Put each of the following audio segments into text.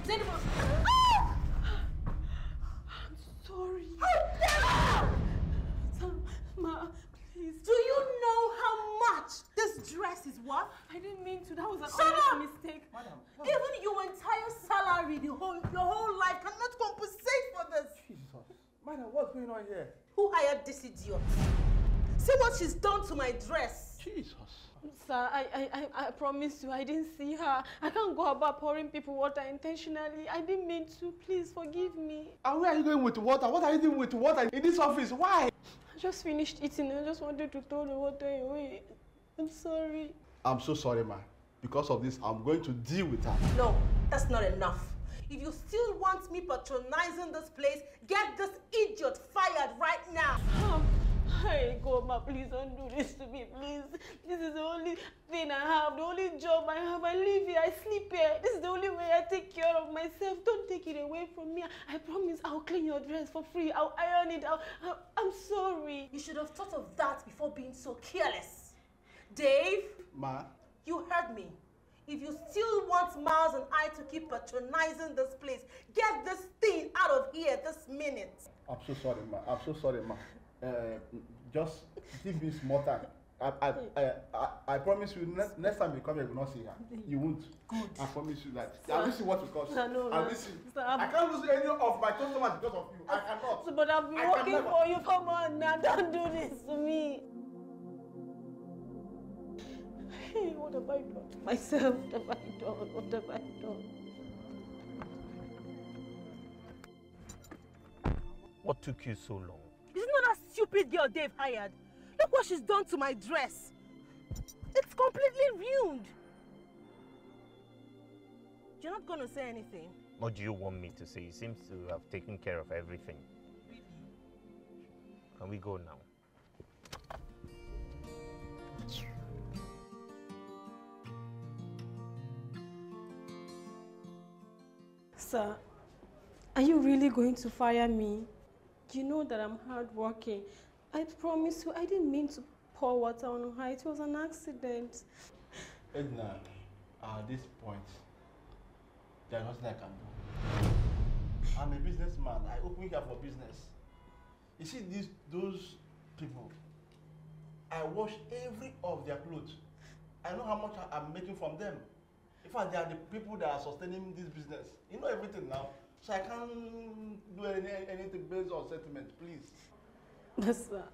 Zainab! I'm sorry. Ma, please. Do you know how much this dress is worth? I didn't mean to. That was an honest mistake. Madam, even your entire salary, your whole life cannot compensate for this. Jesus. Madam, what's going on here? Who hired this idiot? See what she's done to my dress. Jesus. Sir, I promise you, I didn't see her. I can't go about pouring people water intentionally. I didn't mean to. Please forgive me. And where are you going with water? What are you doing with water in this office? Why? I just finished eating. I just wanted to throw the water away. I'm sorry. I'm so sorry, ma. Because of this, I'm going to deal with her. No, that's not enough. If you still want me patronizing this place, get this idiot fired right now. Hey, Goma, please don't do this to me, please. This is the only thing I have, the only job I have. I live here, I sleep here. This is the only way I take care of myself. Don't take it away from me. I promise I'll clean your dress for free. I'll iron it. I'm sorry. You should have thought of that before being so careless. Dave? Ma? You heard me. If you still want Miles and I to keep patronizing this place, get this thing out of here this minute. I'm so sorry, ma. I'm so sorry, ma. Just give me small time. I promise you, next time you come here, you will not see her. You won't. Good. I promise you that. I will see what it costs. No, I will see. Sir, I can't lose any of my customers because of you. I cannot. But I've been working for you. Come on now, don't do this to me. Hey, what have I done to myself? What have I done? What have I done? What took you so long? Isn't that stupid girl Dave hired? Look what she's done to my dress. It's completely ruined. You're not going to say anything? What do you want me to say? He seems to have taken care of everything. Really? Can we go now? Sir, are you really going to fire me? You know that I'm hardworking. I promise you, I didn't mean to pour water on her. It was an accident. Edna, at this point, there's nothing I can do. I'm a businessman. I open here for business. You see those people, I wash every of their clothes. I know how much I'm making from them. In fact, they are the people that are sustaining this business. You know everything now. So I can't do anything based on sentiment, please. Yes, sir.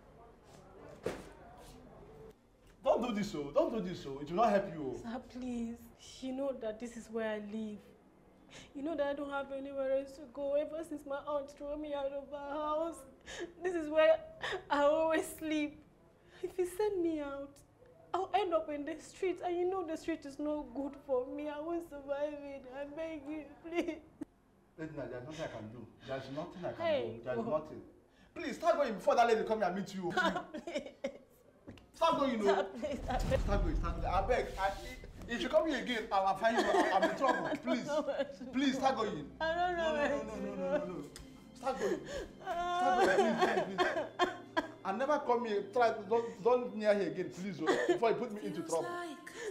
Don't do this, so. Don't do this, so. It will not help you. Sir, please. You know that this is where I live. You know that I don't have anywhere else to go. Ever since my aunt threw me out of our house, this is where I always sleep. If you send me out, I'll end up in the street, and you know the street is no good for me. I won't survive it. I beg you, please. Edna, there's nothing I can do. There's nothing I can Hey, do. There's nothing. Please, start going before that lady come here and meet you. Please. Start going, you know. Please, Start going. I beg. If you come here again, I'll find you. I'm in trouble. Please. Please, start going. I don't know. No. Start going. Start going, please. And never come here. Don't near here again, please. Before you put me into trouble.